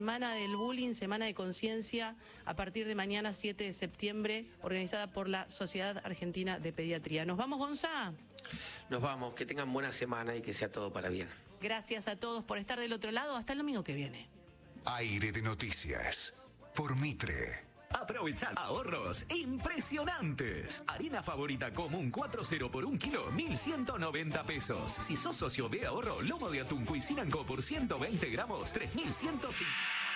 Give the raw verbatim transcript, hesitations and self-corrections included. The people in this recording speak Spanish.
Semana del Bullying, Semana de Conciencia, a partir de mañana siete de septiembre, organizada por la Sociedad Argentina de Pediatría. ¿Nos vamos, Gonzá? Nos vamos, que tengan buena semana y que sea todo para bien. Gracias a todos por estar del otro lado. Hasta el domingo que viene. Aire de Noticias, por Mitre. Aprovechar ahorros impresionantes. Harina Favorita común cuatro cero por un kilo, mil ciento noventa pesos. Si sos socio de ahorro, lomo de atún Cuisinanco por ciento veinte gramos, tres mil ciento cincuenta.